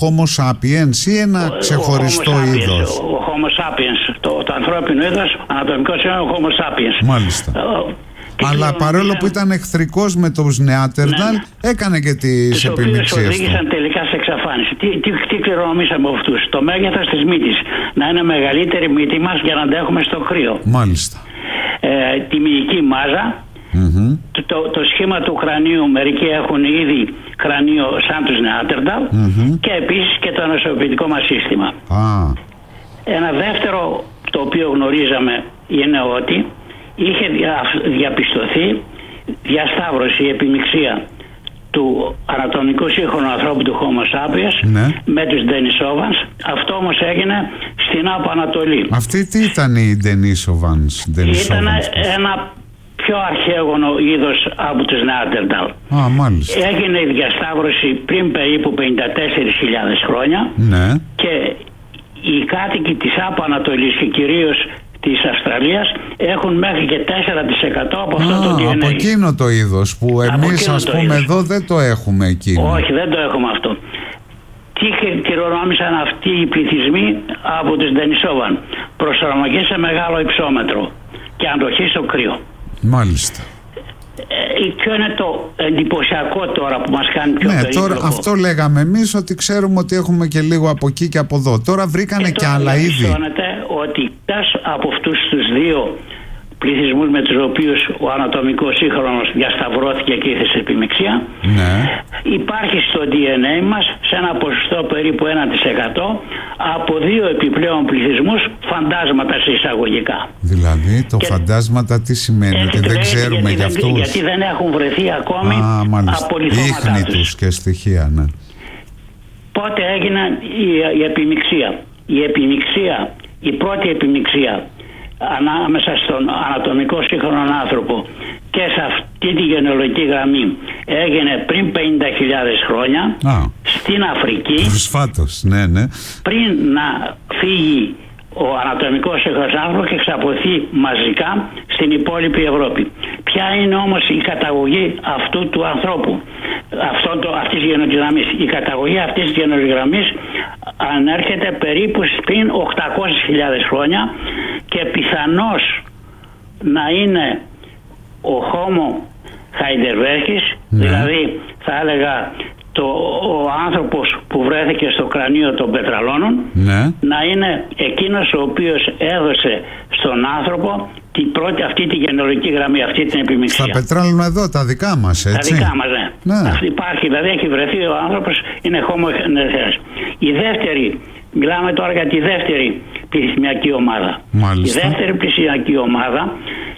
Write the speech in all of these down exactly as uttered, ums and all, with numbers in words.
Homo sapiens ή ένα ο, ξεχωριστό ο Homo είδος? sapiens, ο Homo sapiens, το, το ανθρώπινο είδος, ανατομικό είναι ο Homo sapiens. Μάλιστα. Και αλλά παρόλο που ήταν εχθρικός με τους Νεάτερνταλ, ναι, έκανε και τις επιμιξίες του. Τους οδήγησαν τελικά σε εξαφάνιση. Τι, τι, τι κληρονομήσαμε από αυτούς? Το μέγεθος της μύτης. Να είναι μεγαλύτερη μύτη μας για να αντέχουμε στο κρύο. Μάλιστα. Ε, τη μυϊκή μάζα. Mm-hmm. Το, το, το σχήμα του κρανίου, μερικοί έχουν ήδη κρανίο σαν τους Νεάτερνταλ, mm-hmm. και επίσης και το ανοσοποιητικό μας σύστημα. Ah. Ένα δεύτερο το οποίο γνωρίζαμε είναι ότι είχε διαπιστωθεί διασταύρωση, επιμιξία του ανατομικού σύγχρονου ανθρώπου του Homo sapiens, ναι, με τους Denisovans. Αυτό όμως έγινε στην Άπο Ανατολή. Αυτή τι ήταν οι Denisovans? Ήταν ένα πιο αρχαίγωνο είδος από τους Νεάτερνταλ. Α, μάλιστα. Έγινε η διασταύρωση πριν περίπου πενήντα τέσσερις χιλιάδες χρόνια, ναι, και οι κάτοικοι της Άπο Ανατολής και κυρίως της Αυστραλίας έχουν μέχρι και τέσσερα τοις εκατό από αυτό. Α, το ντι εν έι. Από εκείνο το είδος που εμείς, ας πούμε, είδος εδώ δεν το έχουμε εκείνο. Όχι, δεν το έχουμε αυτό. Τι κληρονόμησαν αυτοί οι πληθυσμοί από τους Denisovans? Προσαρμογή σε μεγάλο υψόμετρο και αντοχή στο κρύο. Μάλιστα. Ε, ποιο είναι το εντυπωσιακό τώρα που μας κάνει πιο ναι, περίπλοκο? Τώρα, αυτό λέγαμε εμείς, ότι ξέρουμε ότι έχουμε και λίγο από εκεί και από εδώ. Τώρα βρήκανε και, και άλλα είδη. Διαπιστώνεται ότι από αυτούς τους δύο πληθυσμούς με τους οποίους ο ανατομικός σύγχρονος διασταυρώθηκε και ήρθε σε επιμιξία, ναι, υπάρχει στο ντι εν έι μας σε ένα ποσοστό περίπου ένα τοις εκατό από δύο επιπλέον πληθυσμούς φαντάσματα σε εισαγωγικά. Δηλαδή το και φαντάσματα τι σημαίνει? Ότι δεν ξέρουμε για αυτούς? Γιατί δεν έχουν βρεθεί ακόμη απολυθώματά τους. τους και στοιχεία, ναι. Πότε έγινε η, η επιμιξία? Η επιμιξία, η πρώτη επιμιξία ανάμεσα στον ανατομικό σύγχρονο άνθρωπο και σε αυτή τη γενεολογική γραμμή έγινε πριν πενήντα χιλιάδες χρόνια. Α, στην Αφρική. Προσφάτως, ναι, ναι. Πριν να φύγει ο ανατομικός σύγχρονος άνθρωπος και εξαπλωθεί μαζικά στην υπόλοιπη Ευρώπη. Ποια είναι όμως η καταγωγή αυτού του ανθρώπου, αυτό το, αυτής της γενεολογικής γραμμής? Η καταγωγή αυτής της γενεολογικής γραμμής ανέρχεται περίπου πριν οκτακόσιες χιλιάδες χρόνια και πιθανώς να είναι ο Homo heidelbergis, ναι, δηλαδή θα έλεγα το, ο άνθρωπος που βρέθηκε στο κρανίο των πετραλώνων, ναι, να είναι εκείνος ο οποίος έδωσε στον άνθρωπο την πρώτη αυτή τη γενεολογική γραμμή, αυτή την επιμιξία. Στα πετράλαινα εδώ, τα δικά μας, έτσι. Τα δικά μας, ναι. ναι. Αυτή υπάρχει, δηλαδή έχει βρεθεί ο άνθρωπος, είναι Homo heidelbergis. Η δεύτερη, μιλάμε τώρα για τη δεύτερη πληθυσμιακή ομάδα. Μάλιστα. Η δεύτερη πληθυσμιακή ομάδα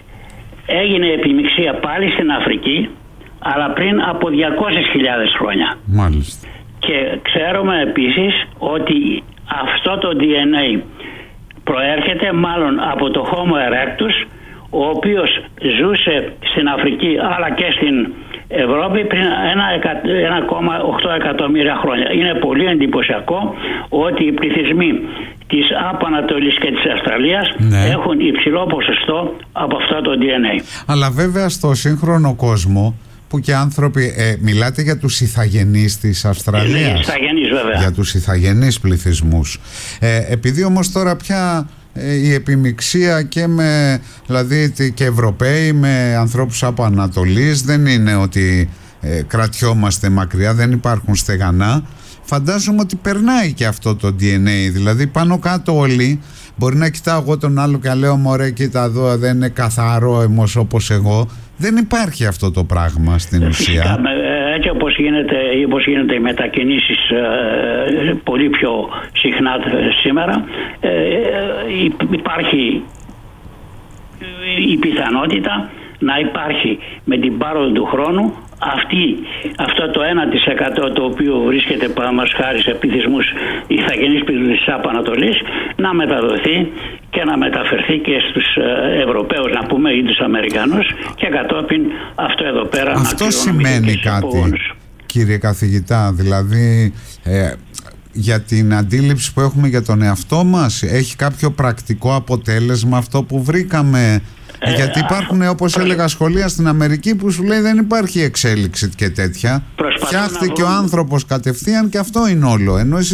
έγινε επιμιξία πάλι στην Αφρική, αλλά πριν από διακόσιες χιλιάδες χρόνια. Μάλιστα. Και ξέρουμε επίσης ότι αυτό το ντι εν έι προέρχεται μάλλον από το Homo erectus, ο οποίος ζούσε στην Αφρική αλλά και στην Ευρώπη πριν ένα κόμμα οκτώ εκατομμύρια χρόνια. Είναι πολύ εντυπωσιακό ότι οι πληθυσμοί της Άπο Ανατολής και της Αυστραλίας, ναι, έχουν υψηλό ποσοστό από αυτό το ντι εν έι. Αλλά βέβαια στο σύγχρονο κόσμο που και άνθρωποι, ε, μιλάτε για τους ηθαγενείς της Αυστραλίας. Ναι, ηθαγενείς, βέβαια. Για τους ηθαγενείς πληθυσμούς. Ε, επειδή όμως τώρα πια ε, η επιμιξία και με, δηλαδή και Ευρωπαίοι με ανθρώπους από Ανατολής, δεν είναι ότι ε, κρατιόμαστε μακριά, δεν υπάρχουν στεγανά. Φαντάζομαι ότι περνάει και αυτό το ντι εν έι, δηλαδή πάνω κάτω όλοι. Μπορεί να κοιτάω εγώ τον άλλο και λέω μωρέ κοίτα εδώ, δεν είναι καθαρό εμός όπως εγώ. Δεν υπάρχει αυτό το πράγμα στην ουσία. Φυσικά, έτσι όπως γίνεται, όπως γίνεται οι μετακινήσεις ε, πολύ πιο συχνά σήμερα, ε, υπάρχει η πιθανότητα να υπάρχει με την πάροδο του χρόνου αυτή, αυτό το ένα τοις εκατό το οποίο βρίσκεται παραδείγματος χάρη σε πληθυσμούς ηθαγενείς πληθυσμούς της Άπο Ανατολής να μεταδοθεί και να μεταφερθεί και στους Ευρωπαίους, να πούμε, ή τους Αμερικανούς, και κατόπιν αυτό εδώ πέρα. Αυτό σημαίνει κάτι, κύριε καθηγητά, δηλαδή ε, για την αντίληψη που έχουμε για τον εαυτό μας, έχει κάποιο πρακτικό αποτέλεσμα αυτό που βρήκαμε? Ε, Γιατί υπάρχουν, όπως προ... έλεγα, σχολεία στην Αμερική που σου λέει δεν υπάρχει εξέλιξη και τέτοια. Φτιάχτηκε ο άνθρωπος κατευθείαν και αυτό είναι όλο. Ενώ